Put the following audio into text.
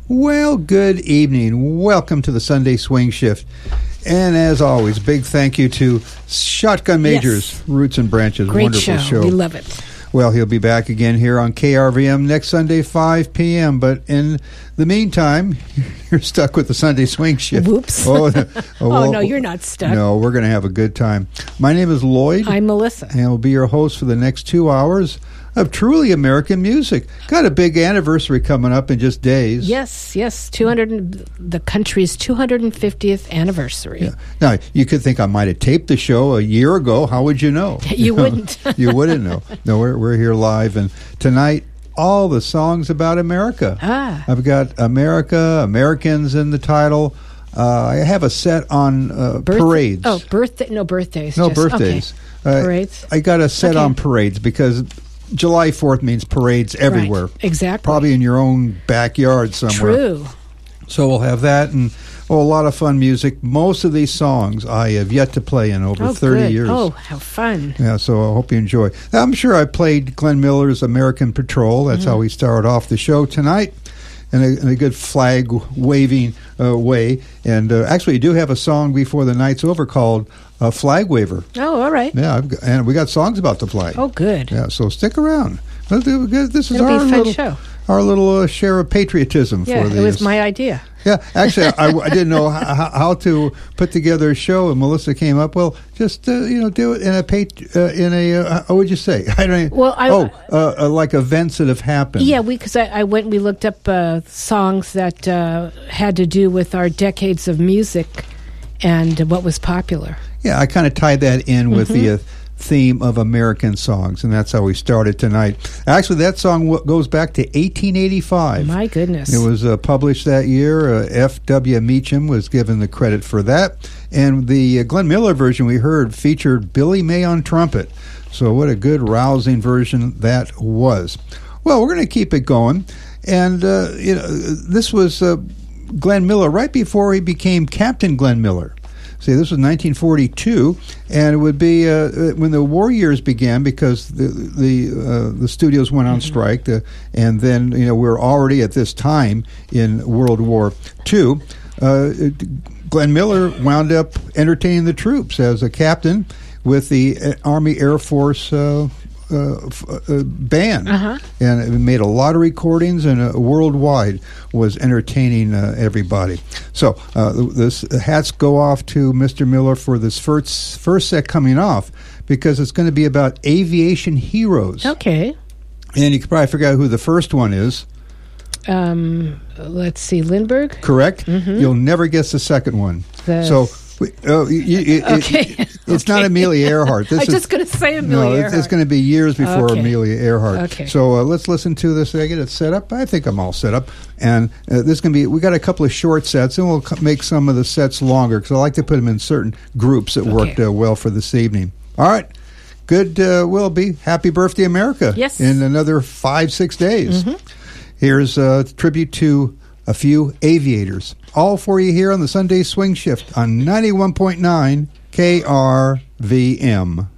Well, good evening. Welcome to the Sunday Swing Shift. And as always, big thank you to Shotgun Majors, Yes. Roots and Branches. Great Wonderful show. We love it. Well, he'll be back again here on KRVM next Sunday, 5 p.m. But in the meantime, you're stuck with the Sunday Swing Shift. Whoops. No, you're not stuck. No, we're going to have a good time. My name is Lloyd. I'm Melissa. And I'll be your host for the next 2 hours of truly American music. Got a big anniversary coming up in just days. Yes. The country's 250th anniversary. Yeah. Now, you could think I might have taped the show a year ago. How would you know? You wouldn't. You wouldn't know. No, we're here live. And tonight, all the songs about America. I've got America, Americans in the title. I have a set on parades. Oh, birthdays. No, birthdays. No, birthdays. Okay. Parades. I got a set on parades because July 4th means parades everywhere. Right. Exactly. Probably in your own backyard somewhere. True. So we'll have that and a lot of fun music. Most of these songs I have yet to play in over 30 good. years. Oh, how fun. Yeah, so I hope you enjoy. I'm sure I played Glenn Miller's American Patrol. That's how we started off the show tonight. In a good flag-waving way. And actually, you do have a song before the night's over called Flag Waver. Oh, all right. Yeah, and we got songs about the flag. Oh, good. Yeah, so stick around. This is It'll our be a fun show. Our little share of patriotism Yeah, for the. it was my idea. Yeah, actually, I didn't know how to put together a show, and Melissa came up. Well, just do it in a what would you say? I don't. Well, like events that have happened. Yeah, because we looked up songs that had to do with our decades of music and what was popular. Yeah, I kind of tied that in with the theme of American songs, and that's how we started tonight. Actually, that song goes back to 1885. My goodness. It was published that year. F.W. Meacham was given the credit for that. And the Glenn Miller version we heard featured Billy May on trumpet. So what a good, rousing version that was. Well, we're going to keep it going. And, this was Glenn Miller right before he became Captain Glenn Miller. See, this was 1942, and it would be when the war years began because the studios went on strike, and then we're already at this time in World War II. Glenn Miller wound up entertaining the troops as a captain with the Army Air Force band, and it made a lot of recordings, and worldwide was entertaining everybody. So this hats go off to Mr. Miller for this first set coming off, because it's going to be about aviation heroes. Okay. And you can probably figure out who the first one is. Let's see, Lindbergh? Correct. You'll never guess the second one. It's not Amelia Earhart. I was just going to say Amelia Earhart. It's going to be years before Amelia Earhart. Okay. So let's listen to this. Did I get it set up? I think I'm all set up. And this is going to be, we got a couple of short sets, and we'll make some of the sets longer, because I like to put them in certain groups that worked well for this evening. All right. Good, Wilby. Happy birthday, America. Yes. In another 5-6 days. Here's a tribute to a few aviators. All for you here on the Sunday Swing Shift on 91.9 KRVM.